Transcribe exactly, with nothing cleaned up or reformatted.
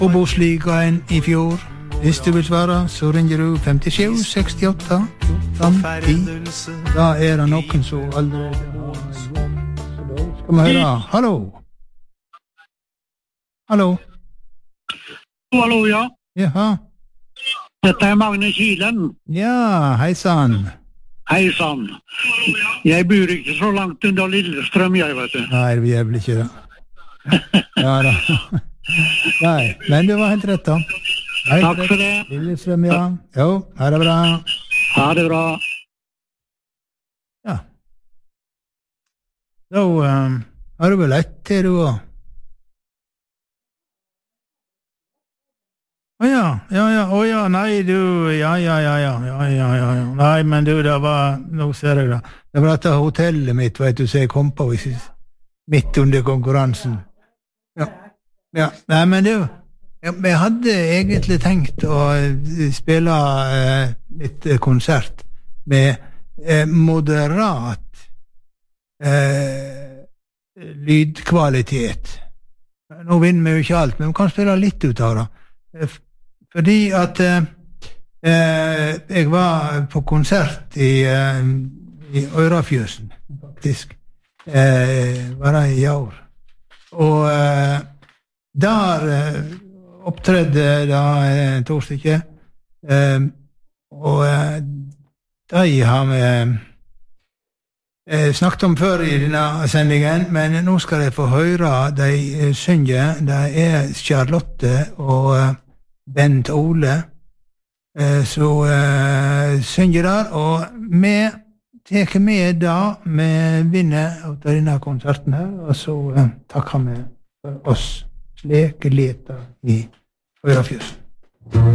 Obos-ligaen i fjor. Hvis du vil svare, så ringer du femtisju sekstiåtte femti. Da er det noen som allerede har så da skal vi høre. Hallo? Hallo? Hallo, ja. Jaha. Dette er Magne Kilen. Ja, hei sann. Hei sann. Jeg bor ikke så langt under Lillestrøm, jeg vet du. Nei, vi er vel ikke det. Ja da. Nei, men det var helt rett da. Helt Takk for det. Lillestrøm, ja. Jo, her er bra. Ha det bra. Ja. Da um, har du vel lett til du også. Å ja, ja, ja, å ja, nei, du, ja, ja, ja, ja, ja, ja, ja, ja, nei, men du, det var, nå ser jeg da, det var dette hotellet mitt, vet du, så jeg kom på midt under konkurransen. Ja, ja, nei, men du, jeg hadde egentlig tenkt å spille eh, litt konsert med eh, moderat eh, lydkvalitet. Nå vinner vi jo ikke alt, men vi kan spille litt ut av det. Fordi at eh, jeg var på konsert i, eh, i Ørafjøsen, faktisk. Eh, var det i år. Og eh, der eh, opptredde da eh, to stykker. Eh, og eh, de har vi eh, snakket om før i denne sendingen, men nå skal jeg få høre de eh, synge. Det er Charlotte og eh, Bent Ole eh, så eh, synger der, og vi tar med da vi vinner av denne konserten her, og så eh, takker vi for oss slik leter i Ørafjøsen.